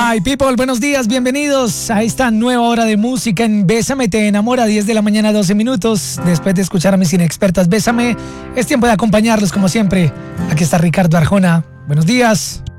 My people, buenos días, bienvenidos a esta nueva hora de música en Bésame Te Enamora, 10 de la mañana, 12 minutos. Después de escuchar a mis inexpertas, Bésame, es tiempo de acompañarlos como siempre. Aquí está Ricardo Arjona. Buenos días.